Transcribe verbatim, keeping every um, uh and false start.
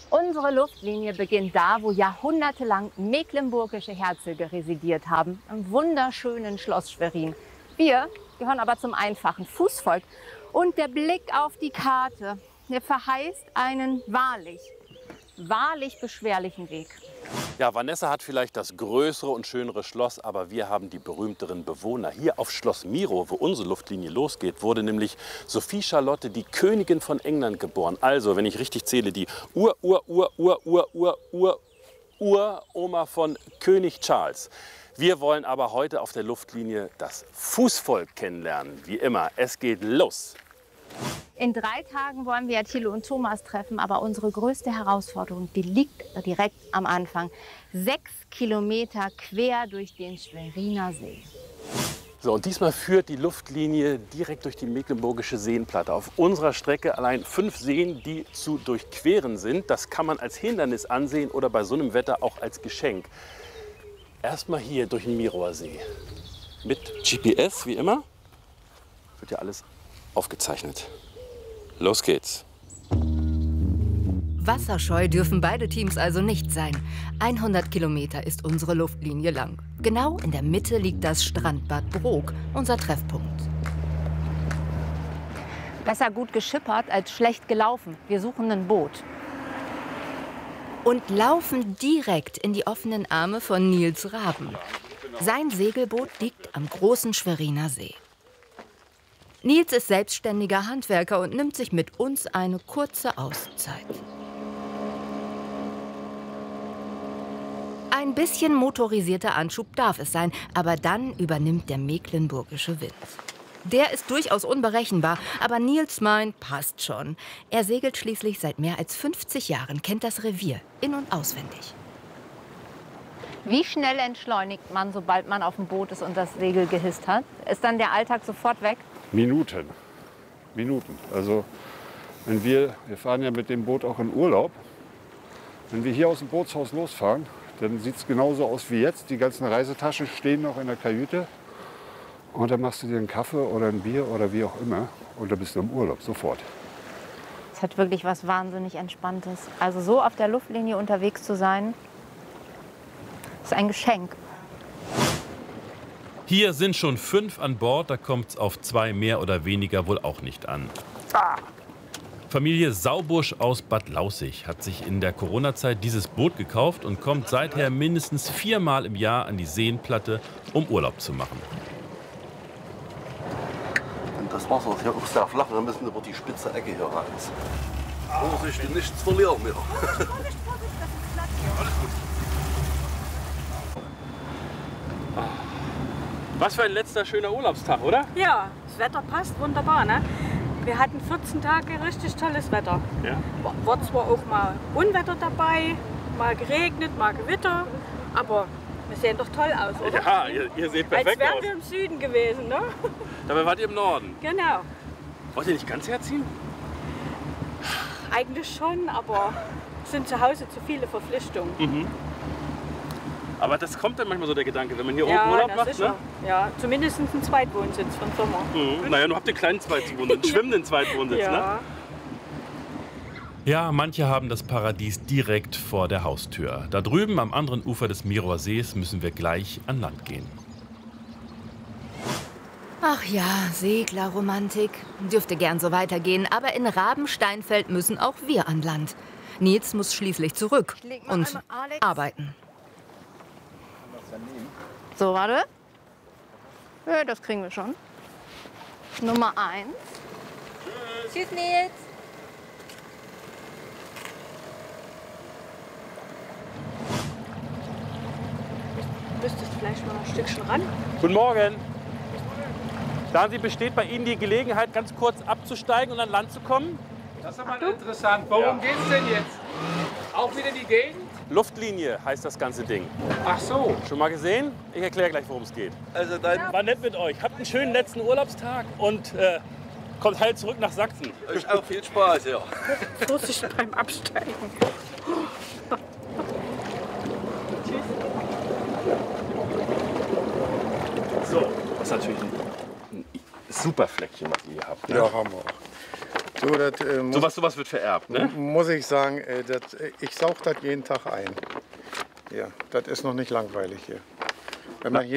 Unsere Luftlinie beginnt da, wo jahrhundertelang mecklenburgische Herzöge residiert haben, im wunderschönen Schloss Schwerin. Wir gehören aber zum einfachen Fußvolk. Und der Blick auf die Karte, der verheißt einen wahrlich, wahrlich beschwerlichen Weg. Ja, Vanessa hat vielleicht das größere und schönere Schloss, aber wir haben die berühmteren Bewohner. Hier auf Schloss Miro, wo unsere Luftlinie losgeht, wurde nämlich Sophie Charlotte, die Königin von England, geboren. Also, wenn ich richtig zähle, die Ur, Ur, Ur, Ur, Ur, Ur, Ur, Uroma von König Charles. Wir wollen aber heute auf der Luftlinie das Fußvolk kennenlernen. Wie immer, es geht los. In drei Tagen wollen wir ja Thilo und Thomas treffen, aber unsere größte Herausforderung, die liegt direkt am Anfang. Sechs Kilometer quer durch den Schweriner See. So, und diesmal führt die Luftlinie direkt durch die mecklenburgische Seenplatte. Auf unserer Strecke allein fünf Seen, die zu durchqueren sind. Das kann man als Hindernis ansehen oder bei so einem Wetter auch als Geschenk. Erstmal hier durch den Mirower See. Mit G P S, wie immer. Wird ja alles aufgezeichnet. Los geht's. Wasserscheu dürfen beide Teams also nicht sein. hundert Kilometer ist unsere Luftlinie lang. Genau in der Mitte liegt das Strandbad Brok, unser Treffpunkt. Besser gut geschippert als schlecht gelaufen. Wir suchen ein Boot. Und laufen direkt in die offenen Arme von Nils Raben. Sein Segelboot liegt am großen Schweriner See. Nils ist selbstständiger Handwerker und nimmt sich mit uns eine kurze Auszeit. Ein bisschen motorisierter Anschub darf es sein, aber dann übernimmt der mecklenburgische Wind. Der ist durchaus unberechenbar, aber Nils meint, passt schon. Er segelt schließlich seit mehr als fünfzig Jahren, kennt das Revier in- und auswendig. Wie schnell entschleunigt man, sobald man auf dem Boot ist und das Segel gehisst hat? Ist dann der Alltag sofort weg? Minuten. Minuten. Also wenn wir, wir fahren ja mit dem Boot auch in Urlaub. Wenn wir hier aus dem Bootshaus losfahren, dann sieht es genauso aus wie jetzt. Die ganzen Reisetaschen stehen noch in der Kajüte. Und dann machst du dir einen Kaffee oder ein Bier oder wie auch immer. Und dann bist du im Urlaub, sofort. Es hat wirklich was wahnsinnig Entspanntes. Also so auf der Luftlinie unterwegs zu sein, ist ein Geschenk. Hier sind schon fünf an Bord, da kommt es auf zwei mehr oder weniger wohl auch nicht an. Ah. Familie Saubusch aus Bad Laußig hat sich in der Corona-Zeit dieses Boot gekauft und kommt seither mindestens viermal im Jahr an die Seenplatte, um Urlaub zu machen. Und das Wasser ist ja auch sehr flach, wir müssen über die spitze Ecke hier rein. Vorsicht, nichts verlieren mehr. Was für ein letzter schöner Urlaubstag, oder? Ja, das Wetter passt wunderbar, ne? Wir hatten vierzehn Tage richtig tolles Wetter. Ja. War zwar auch mal Unwetter dabei, mal geregnet, mal Gewitter, aber wir sehen doch toll aus, oder? Ja, ihr, ihr seht perfekt Als wären aus. wir im Süden gewesen, ne? Dabei wart ihr im Norden. Genau. Wollt ihr nicht ganz herziehen? Eigentlich schon, aber es sind zu Hause zu viele Verpflichtungen. Mhm. Aber das kommt dann manchmal so der Gedanke, wenn man hier Ja, oben Urlaub das macht, ist ne? ja. Ja, zumindest ein Zweitwohnsitz von Sommer. Mhm. Naja, du habt den kleinen Zweitwohnsitz, einen schwimmenden Zweitwohnsitz, Ja. ne? Ja, manche haben das Paradies direkt vor der Haustür. Da drüben am anderen Ufer des Mirower Sees müssen wir gleich an Land gehen. Ach ja, Seglerromantik. Dürfte gern so weitergehen, aber in Rabensteinfeld müssen auch wir an Land. Nils muss schließlich zurück und einmal, Alex. arbeiten. So, warte. Ja, das kriegen wir schon. Nummer eins. Tschüss, Nils. Müsstest du vielleicht mal ein Stückchen ran? Guten Morgen. Sagen Sie, besteht bei Ihnen die Gelegenheit, ganz kurz abzusteigen und an Land zu kommen? Das ist aber interessant. Worum Ja. geht's denn jetzt? Auch wieder die Gegend? Luftlinie heißt das ganze Ding. Ach so. Schon mal gesehen? Ich erkläre gleich, worum es geht. Also dann War nett mit euch. Habt einen schönen letzten Urlaubstag und äh, kommt heil zurück nach Sachsen. euch auch viel Spaß, ja. Vorsicht beim Absteigen. So, das ist natürlich ein, ein super Fleckchen, was ihr hier habt. Ne? Ja, haben wir auch. Du, das, äh, muss, Sowas, sowas wird vererbt, ne? muss ich sagen, äh, das, äh, ich saug das jeden Tag ein. Ja, das ist noch nicht langweilig hier. Wenn man hier